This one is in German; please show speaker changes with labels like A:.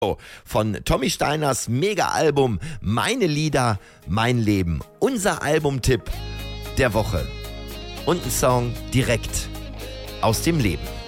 A: von Tommy Steiners Mega-Album Meine Lieder, mein Leben. Unser Albumtipp der Woche. Und ein Song direkt aus dem Leben.